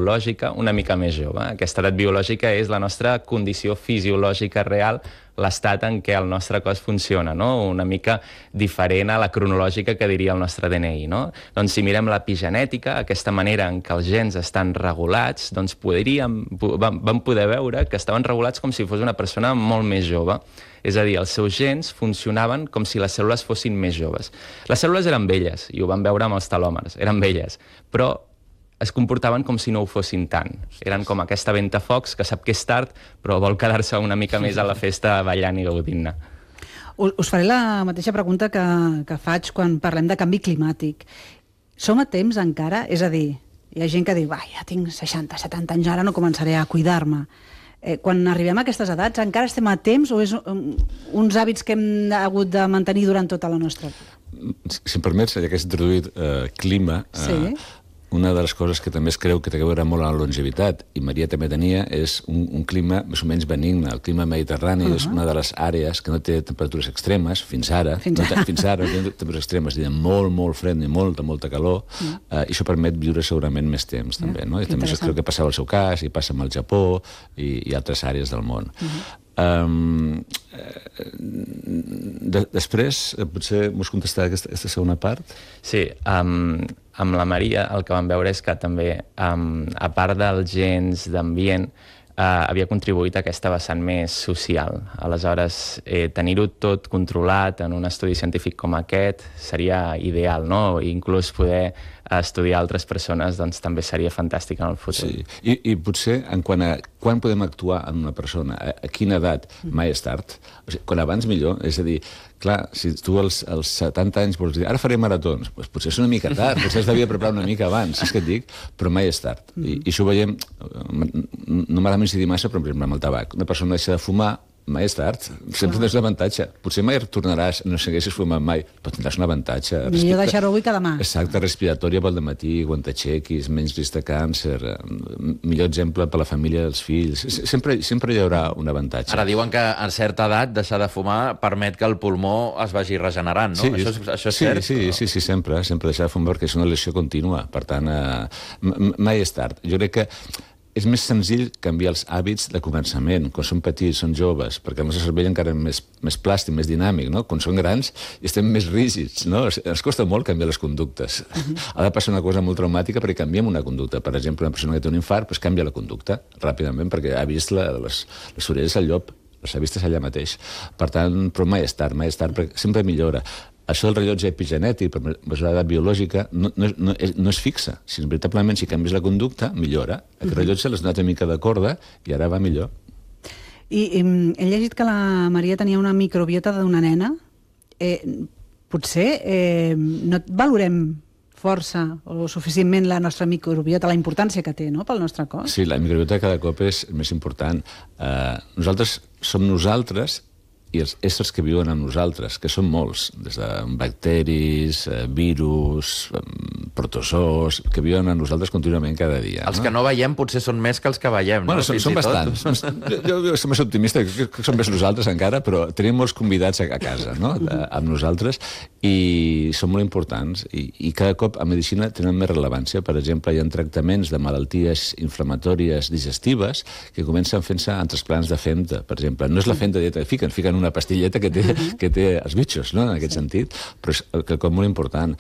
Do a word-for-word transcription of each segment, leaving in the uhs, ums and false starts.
biològica una mica més jove. Aquesta edat biològica és la nostra condició fisiològica real, l'estat en què el nostre cos funciona, no? Una mica diferent a la cronològica que diria el nostre D N I, no? Doncs si mirem l'epigenètica, aquesta manera en què els gens estan regulats, doncs podríem, vam, vam poder veure que estaven regulats com si fos una persona molt més jove. És a dir, els seus gens funcionaven com si les cèl·lules fossin més joves. Les cèl·lules eren velles, i ho vam veure amb els telòmers, eren velles, però es comportaven com si no ho fossin tant. Eren com aquesta ventafocs que sap que és tard, però vol quedar-se una mica més a la festa ballant i gaudint-ne. Us faré la mateixa pregunta que, que faig quan parlem de canvi climàtic. Som a temps encara? És a dir, hi ha gent que diu, ja tinc seixanta, setanta anys, ara no començaré a cuidar-me. Eh, quan arribem a aquestes edats, encara estem a temps o és um, uns hàbits que hem hagut de mantenir durant tota la nostra vida? Si em permets, ja que has introduït eh, clima, eh, sí. Una de les coses que també es creu que té a veure molt amb la longevitat, i Maria també tenia, és un, un clima més o menys benigne. El clima mediterrani uh -huh. és una de les àrees que no té temperatures extremes, fins ara, fins, no té, fins ara no té temperatures extremes, és molt, molt fred i molta, molta calor, uh -huh. eh, i això permet viure segurament més temps, també, no? I també això creu que passava al seu cas, i passa amb el Japó i, i altres àrees del món. Uh -huh. Um, de, després, potser mos contestar aquesta, aquesta segona part? Sí, um, amb la Maria el que vam veure és que també, um, a part dels gens d'ambient, uh, havia contribuït a aquesta vessant més social. Aleshores, eh, tenir-ho tot controlat en un estudi científic com aquest seria ideal, no? I inclús poder estudiar altres persones doncs, també seria fantàstic en el futur. Sí. I, I potser, en quant a quan podem actuar en una persona, a, a quina edat, mai és tard. O sigui, quan abans millor, és a dir, clar, si tu als, als setanta anys vols dir, ara faré maratons, doncs potser és una mica tard, potser has d'havia preparar una mica abans, és que et dic, però mai és tard. I, i això ho veiem, no m'agrada incidir massa, però per exemple amb el tabac. Una persona deixa de fumar, mai és tard, sempre tens un avantatge. Potser mai tornaràs, no segueixis fumant mai, però tindràs un avantatge. Millor deixar-ho avui que demà. Exacte, respiratòria pel dematí, quan t'aixequis, menys risc de càncer, millor exemple per la família dels fills. Sempre, sempre hi haurà un avantatge. Ara diuen que a certa edat deixar de fumar permet que el pulmó es vagi regenerant, no? Sí, això, és, això és sí, cert? Sí, però... sí, sí, sempre, sempre deixar de fumar perquè és una lesió contínua. Per tant, eh, mai és tard. Jo crec que és més senzill canviar els hàbits de començament, quan són petits, són joves, perquè el nostre cervell encara és més, més plàstic, més dinàmic, no? Quan són grans estem més rígids, no? Ens costa molt canviar les conductes. Uh-huh. Ha de passar una cosa molt traumàtica perquè canviem una conducta. Per exemple, una persona que té un infart pues, canvia la conducta ràpidament perquè ha vist la, les, les orelles al llop, s'ha vist allà mateix. Per tant, però mai és tard, mai és tard, perquè sempre millora. Això del rellotge epigenètic, per l'edat biològica, no, no, no, és, no és fixa. Si veritablement si canvis la conducta, millora. Aquest rellotge l'has donat una mica de corda i ara va millor. I, i he llegit que la Maria tenia una microbiota d'una nena. Eh, potser eh, no valorem força o suficientment la nostra microbiota, la importància que té, no?, pel nostre cos. Sí, la microbiota cada cop és més important. Uh, nosaltres som nosaltres i els éssers que viuen amb nosaltres, que són molts, des de bacteris, virus, protozoos, que viuen amb nosaltres contínuament cada dia. Els no? que no veiem potser són més que els que veiem, bueno, no? Són, són bastants. Jo, jo soc més optimista, que som més nosaltres encara, però tenim molts convidats a, a casa, no?, de, amb nosaltres, i són molt importants. I, I cada cop a medicina tenen més rellevància. Per exemple, hi ha tractaments de malalties inflamatòries digestives que comencen fent-se en trasplants de femta, per exemple. No és la femta dieta que fiquen, fiquen una pastilleta que té, que té els bitxos, no?, en aquest sí. sentit, però és quelcom molt important.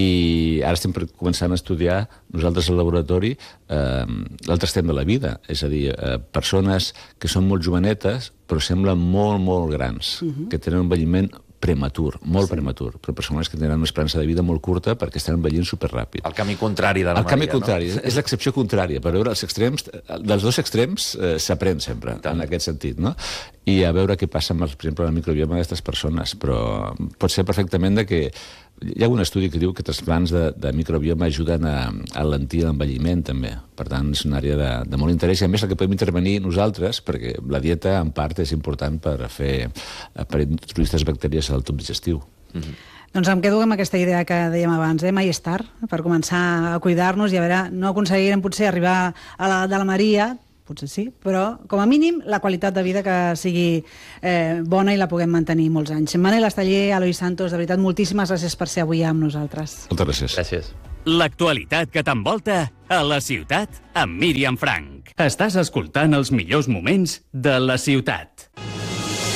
I ara estem començant a estudiar, nosaltres al laboratori, eh, l'altre extrem de la vida, és a dir, eh, persones que són molt jovenetes, però semblen molt, molt grans, uh-huh. que tenen un envelliment prematur, molt sí. prematur, però persones que tenen una esperança de vida molt curta perquè estan envellint superràpid. El camí contrari de la El Maria, camí contrari, no? És l'excepció contrària. Per veure els extrems, dels dos extrems eh, s'aprèn sempre, en aquest sentit, no? I a veure què passa amb, el, per exemple, el microbioma d'aquestes persones, però pot ser perfectament de que hi ha un estudi que diu que trasplants de, de microbioma ajuden a, a alentir l'envelliment, també. Per tant, és una àrea de, de molt interès. I a més, el que podem intervenir nosaltres, perquè la dieta, en part, és important per fer per introduir aquestes bactèries al tub digestiu. Mm-hmm. Doncs em quedo amb aquesta idea que dèiem abans, eh? Mai és tard per començar a cuidar-nos i a veure, no aconseguirem potser arribar a l'edat de la Maria, potser sí, però com a mínim la qualitat de vida que sigui eh, bona i la puguem mantenir molts anys. Manel Esteller, Eloi Santos, de veritat, moltíssimes gràcies per ser avui amb nosaltres. Moltes gràcies. Gràcies. L'actualitat que t'envolta a la ciutat amb Míriam Frank. Estàs escoltant els millors moments de la ciutat.